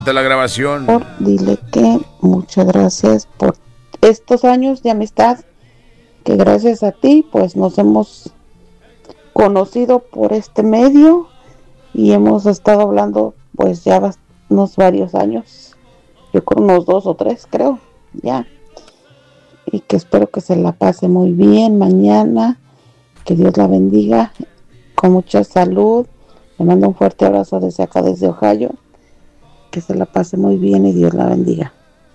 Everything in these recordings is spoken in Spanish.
de la grabación. Dile que muchas gracias por estos años de amistad, que gracias a ti pues nos hemos conocido por este medio y hemos estado hablando pues ya unos varios años, yo creo unos 2 o 3 creo, ya, y que espero que se la pase muy bien mañana, que Dios la bendiga con mucha salud. Le mando un fuerte abrazo desde acá, desde Ohio. Que se la pase muy bien y Dios la bendiga.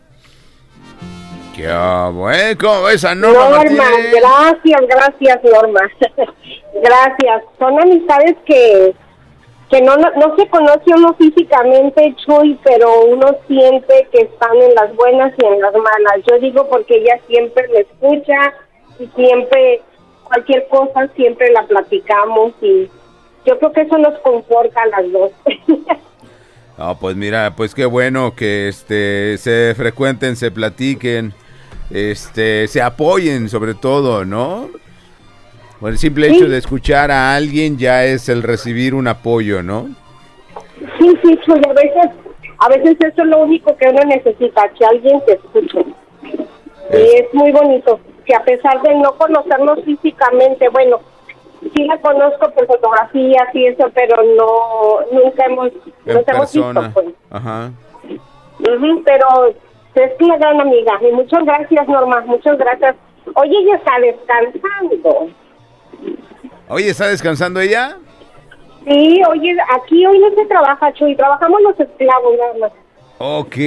¡Qué bueno! ¡Esa Norma Martínez! Gracias, Norma. Gracias. Son amistades que no se conoce uno físicamente, Chuy, pero uno siente que están en las buenas y en las malas. Yo digo porque ella siempre me escucha y siempre, cualquier cosa, siempre la platicamos y yo creo que eso nos conforta a las dos. No, pues mira, pues qué bueno que se frecuenten, se platiquen, se apoyen sobre todo, ¿no? Por el simple hecho de escuchar a alguien ya es el recibir un apoyo, ¿no? Sí, Chuy, a veces eso es lo único que uno necesita, que alguien te escuche. Y es muy bonito, que a pesar de no conocernos físicamente, bueno, sí la conozco por fotografías y eso, pero nunca nos hemos visto, pues. Ajá. Pero es una gran amiga. Y muchas gracias, Norma, muchas gracias. Oye, ella está descansando. Oye, ¿está descansando ella? Sí, oye, aquí hoy no se trabaja, Chuy, trabajamos los esclavos, nada más. Ok.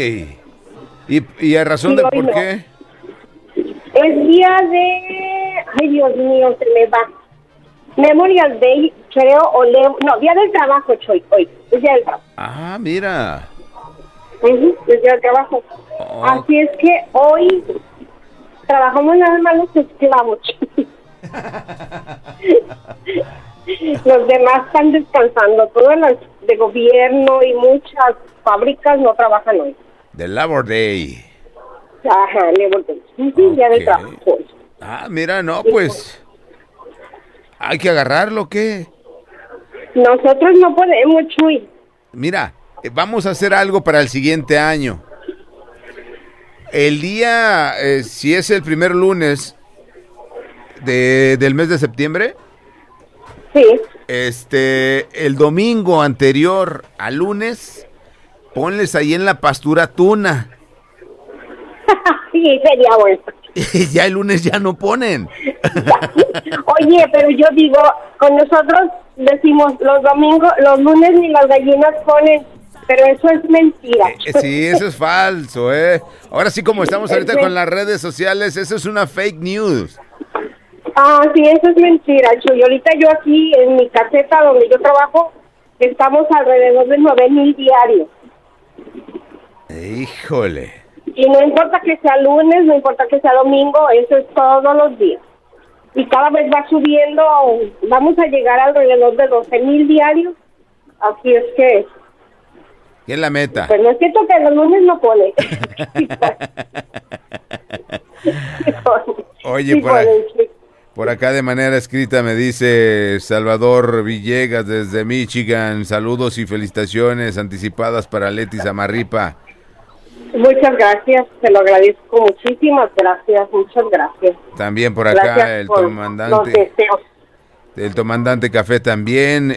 ¿Y a razón de por qué? Es día de... Ay, Dios mío, se me va. Memorial Day, creo, día del trabajo, Choy, hoy, es día del trabajo. Ah, mira. Es día del trabajo. Oh. Así es que hoy trabajamos nada más los esclavos. Los demás están descansando, todas las de gobierno y muchas fábricas no trabajan hoy. The Labor Day. Ajá, Labor Day. Día del trabajo hoy. Ah, mira, no, pues... ¿Hay que agarrarlo, qué? Nosotros no podemos, Chuy. Mira, vamos a hacer algo para el siguiente año. El día, si es el primer lunes del mes de septiembre. Sí. El domingo anterior al lunes, ponles ahí en la pastura tuna. Sí, sería bueno. Ya el lunes ya no ponen. Oye, pero yo digo, con nosotros decimos los domingos, los lunes ni las gallinas ponen, pero eso es mentira. Sí, eso es falso, Ahora sí, como estamos ahorita con las redes sociales, eso es una fake news. Ah, sí, eso es mentira, Chuy. Ahorita yo aquí en mi caseta donde yo trabajo, estamos alrededor de 9,000 diarios. Híjole. Y no importa que sea lunes, no importa que sea domingo, eso es todos los días. Y cada vez va subiendo, vamos a llegar alrededor de 12,000 diarios. Así es que... ¿Qué es la meta? Pues no es cierto que los lunes no pone. Oye, por acá de manera escrita me dice Salvador Villegas desde Michigan. Saludos y felicitaciones anticipadas para Leti Zamarripa. Muchas gracias, te lo agradezco, muchísimas gracias, muchas gracias. También por acá gracias el por comandante. Los deseos. El comandante Café también,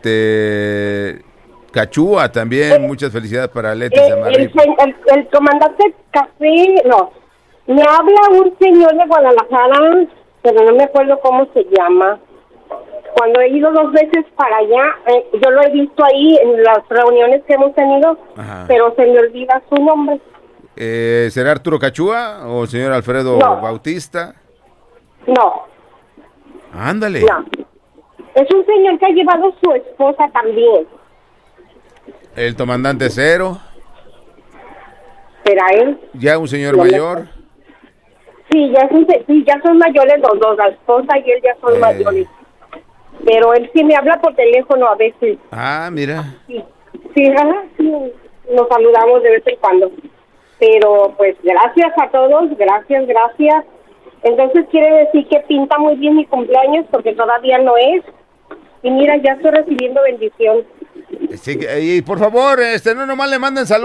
Cachúa también, muchas felicidades para Leti Zamarripa. El comandante Café, no, me habla un señor de Guadalajara, pero no me acuerdo cómo se llama. Cuando he ido 2 veces para allá, yo lo he visto ahí en las reuniones que hemos tenido, ajá, pero se me olvida su nombre. ¿Será Arturo Cachúa o señor Alfredo Bautista? No. Ándale. No. Es un señor que ha llevado a su esposa también. ¿El comandante Cero? ¿Será él? ¿Ya un señor mayor? Sí, ya son mayores los dos, la esposa y él ya son mayores. Pero él sí me habla por teléfono a veces. Ah, mira. Sí, sí, nos saludamos de vez en cuando. Pero pues gracias a todos, gracias. Entonces quiere decir que pinta muy bien mi cumpleaños porque todavía no es. Y mira, ya estoy recibiendo bendición. Sí, y por favor, no nomás le manden saludos